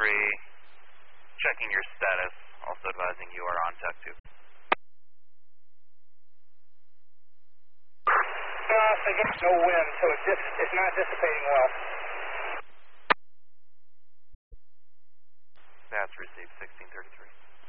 checking your status, also advising you are on Tech 2. Against no wind, so it's not dissipating well. That's received 1633.